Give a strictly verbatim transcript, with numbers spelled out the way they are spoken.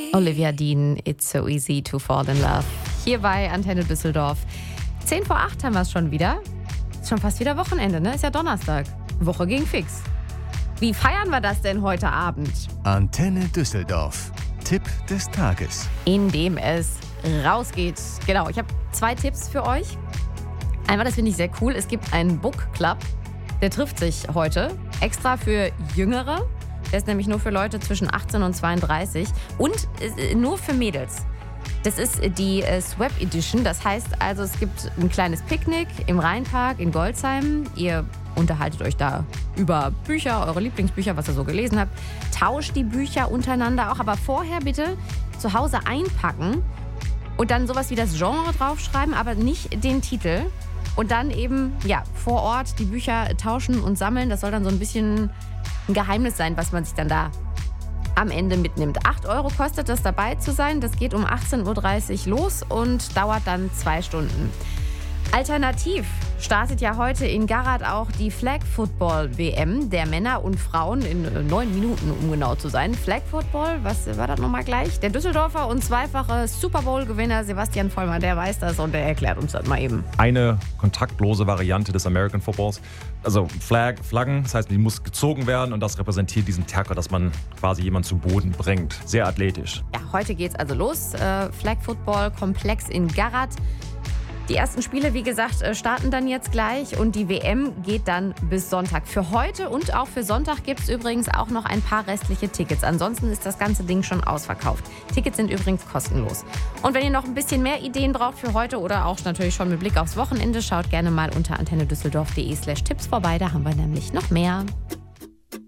Olivia Dean, It's so easy to fall in love. Hier bei Antenne Düsseldorf. Zehn vor acht haben wir es schon wieder. Ist schon fast wieder Wochenende, ne? Ist ja Donnerstag. Woche ging fix. Wie feiern wir das denn heute Abend? Antenne Düsseldorf. Tipp des Tages. Indem es rausgeht. Genau, ich habe zwei Tipps für euch. Einmal, das finde ich sehr cool, es gibt einen Book Club. Der trifft sich heute extra für Jüngere. Der ist nämlich nur für Leute zwischen achtzehn und zweiunddreißig und äh, nur für Mädels. Das ist die äh, Swap Edition. Das heißt also, es gibt ein kleines Picknick im Rheinpark in Golzheim. Ihr unterhaltet euch da über Bücher, eure Lieblingsbücher, was ihr so gelesen habt. Tauscht die Bücher untereinander auch, aber vorher bitte zu Hause einpacken und dann sowas wie das Genre draufschreiben, aber nicht den Titel. Und dann eben ja vor Ort die Bücher tauschen und sammeln. Das soll dann so ein bisschen ein Geheimnis sein, was man sich dann da am Ende mitnimmt. acht Euro kostet das, dabei zu sein. Das geht um achtzehn Uhr dreißig los und dauert dann zwei Stunden. Alternativ startet ja heute in Garrad auch die Flag Football W M der Männer und Frauen in neun Minuten, um genau zu sein. Flag Football, was war das nochmal gleich? Der Düsseldorfer und zweifache Super Bowl-Gewinner Sebastian Vollmann, der weiß das und der erklärt uns das mal eben. Eine kontaktlose Variante des American Footballs. Also Flag, Flaggen, das heißt, die muss gezogen werden und das repräsentiert diesen Tackle, dass man quasi jemanden zu Boden bringt. Sehr athletisch. Ja, heute geht's also los. Äh, Flag Football Komplex in Garrad. Die ersten Spiele, wie gesagt, starten dann jetzt gleich und die W M geht dann bis Sonntag. Für heute und auch für Sonntag gibt es übrigens auch noch ein paar restliche Tickets. Ansonsten ist das ganze Ding schon ausverkauft. Tickets sind übrigens kostenlos. Und wenn ihr noch ein bisschen mehr Ideen braucht für heute oder auch natürlich schon mit Blick aufs Wochenende, schaut gerne mal unter antennedüsseldorf punkt de slash Tipps vorbei. Da haben wir nämlich noch mehr.